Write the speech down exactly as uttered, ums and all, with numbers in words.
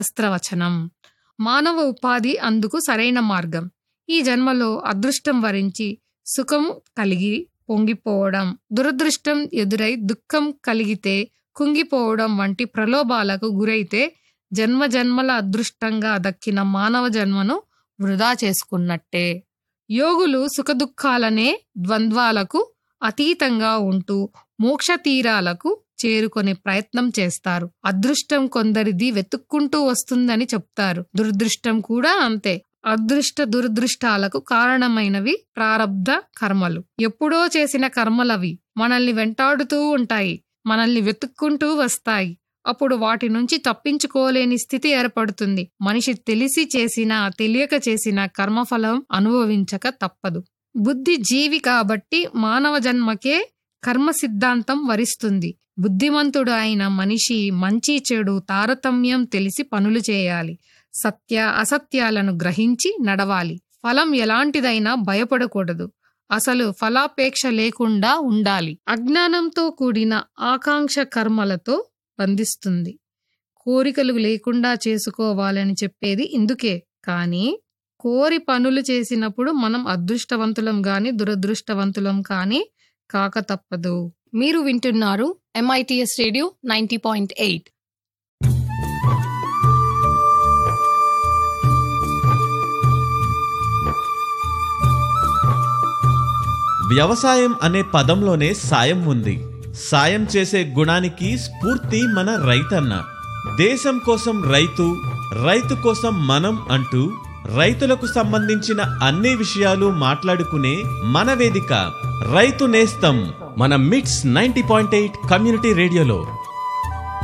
శాస్త్రవచనం. మానవ ఉపాధి అందుకు సరైన మార్గం. ఈ జన్మలో అదృష్టం వరించి సుఖం కలిగి పొంగిపోవడం, దురదృష్టం ఎదురై దుఃఖం కలిగితే కుంగిపోవడం వంటి ప్రలోభాలకు గురైతే జన్మ జన్మల అదృష్టంగా దక్కిన మానవ జన్మను వృధా చేసుకున్నట్టే. యోగులు సుఖదుఖాలనే ద్వంద్వాలకు అతీతంగా ఉంటూ మోక్ష తీరాలకు చేరుకునే ప్రయత్నం చేస్తారు. అదృష్టం కొందరిది వెతుక్కుంటూ వస్తుందని చెప్తారు. దురదృష్టం కూడా అంతే. అదృష్ట దురదృష్టాలకు కారణమైనవి ప్రారబ్ధ కర్మలు. ఎప్పుడో చేసిన కర్మలవి మనల్ని వెంటాడుతూ ఉంటాయి, మనల్ని వెతుక్కుంటూ వస్తాయి. అప్పుడు వాటి నుంచి తప్పించుకోలేని స్థితి ఏర్పడుతుంది. మనిషి తెలిసి చేసినా తెలియక చేసిన కర్మఫలం అనుభవించక తప్పదు. బుద్ధి జీవి కాబట్టి మానవ జన్మకే కర్మ సిద్ధాంతం వరిస్తుంది. బుద్ధిమంతుడు అయిన మనిషి మంచి చెడు తారతమ్యం తెలిసి పనులు చేయాలి. సత్య అసత్యాలను గ్రహించి నడవాలి. ఫలం ఎలాంటిదైనా భయపడకూడదు. అసలు ఫలాపేక్ష లేకుండా ఉండాలి. అజ్ఞానంతో కూడిన ఆకాంక్ష కర్మలతో బంధిస్తుంది. కోరికలు లేకుండా చేసుకోవాలని చెప్పేది ఇందుకే. కానీ కోరి పనులు చేసినప్పుడు మనం అదృష్టవంతులం గాని దురదృష్టవంతులం కానీ కాక తప్పదు. మీరు వింటున్నారు MITS radio ninety point eight. వ్యవసాయం అనే పదంలోనే సాయం ఉంది. సాయం చేసే గుణానికి స్ఫూర్తి మన రైతన్న. దేశం కోసం రైతు, రైతు కోసం మనం అంటూ రైతులకు సంబంధించిన అన్ని విషయాలు మాట్లాడుకునే మన వేదిక రైతు నేస్తం మన మిట్స్ నైంటీ పాయింట్ ఎయిట్ కమ్యూనిటీ రేడియోలో.